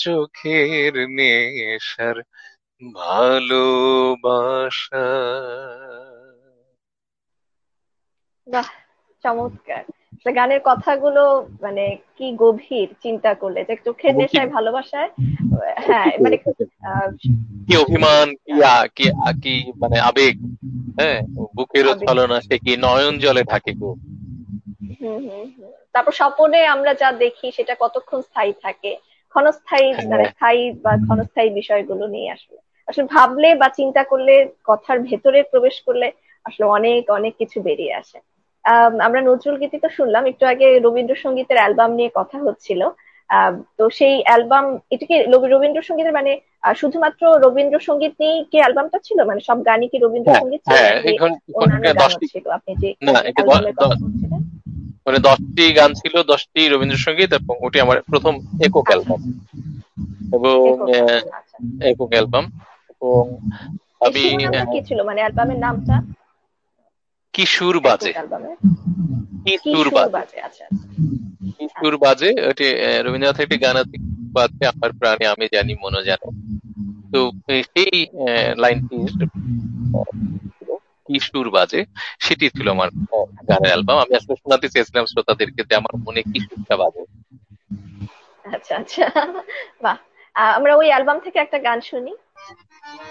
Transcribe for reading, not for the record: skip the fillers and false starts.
চোখের নেশার ভালোবাসা। বাহ, চমৎকার। আসলে গানের কথাগুলো মানে কি গভীর, চিন্তা করলে যে চোখের এবং কি নেশায় ভালোবাসায়। হ্যাঁ মানে আহ, কি অভিমান, কি কি মানে আবেগ। হ্যাঁ, বুকেরও আবেগ। ছলনা সে কি নয়ন জলে থাকে গো। হুম হুম হুম। তারপর স্বপনে আমরা যা দেখি সেটা কতক্ষণ স্থায়ী থাকে, ক্ষণস্থায়ী, মানে হ্যাঁ, স্থায়ী বা ক্ষণস্থায়ী বিষয়গুলো নিয়ে আসলে আসলে ভাবলে বা চিন্তা করলে, কথার ভেতরে প্রবেশ করলে আসলে অনেক অনেক কিছু বেরিয়ে আসে। আমরা নজরুল গীতি তো শুনলাম, একটু আগে রবীন্দ্রসঙ্গীতের অ্যালবাম নিয়ে কথা হচ্ছিল। তো সেই অ্যালবাম, এটা কি রবীন্দ্রসঙ্গীতের মানে শুধুমাত্র রবীন্দ্রসঙ্গীত নিয়ে কি অ্যালবামটা ছিল, মানে সব গানই কি হ্যাঁ, রবীন্দ্রসঙ্গীত ছিল হ্যাঁ, নাকি এখন অন্যান্য গানও 10টি, ছিল, আপনি যে না এটা অ্যালবামের কথা বলছিলেন? মানে 10টি গান ছিল, 10টি রবীন্দ্রসঙ্গীত, এবং ওটি আমার প্রথম একক আচ্ছা অ্যালবাম। আচ্ছা। এবং একক অ্যালবাম, আচ্ছা। একক অ্যালবাম। এবং এই আমি শিরোনামটা কি ছিল, মানে অ্যালবামের নামটা? কি সুর একক বাজে, অ্যালবামের কি কি সুর সুর বাজে, বাজে, আচ্ছা আচ্ছা। কি সুর আচ্ছা বাজে, ওটি রবীন্দ্রনাথের একটি গান আছে, কি সুর বাজে আমার প্রাণে আমি জানি মন জানে। তো সেই লাইনটি ছিল, কি সুর বাজে, সেটি ছিল আমার গানের অ্যালবাম। আমি আসলে শোনাতে চেয়েছিলাম শ্রোতাদেরকে যে আমার মনে কি সুরটা বাজে। আচ্ছা আচ্ছা। বাহ। আমরা ওই অ্যালবাম থেকে একটা গান শুনি।